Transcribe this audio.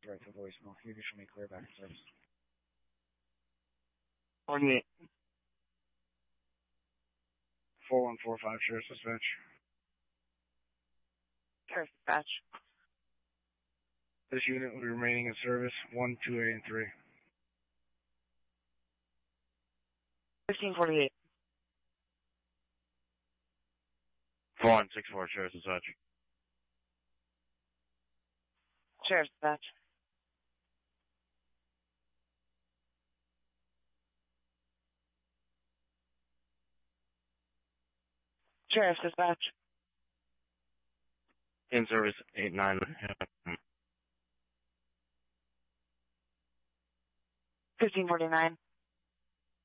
Right to voicemail. You can show me clear back in service. 48. 4145 Sheriff's Dispatch. Sheriff's Dispatch. This unit will be remaining in service 1, 2, 8, and 3. 1548. 4164 Sheriff's Dispatch. Sheriff's Dispatch. Sheriff's Dispatch. In service 89. 1549.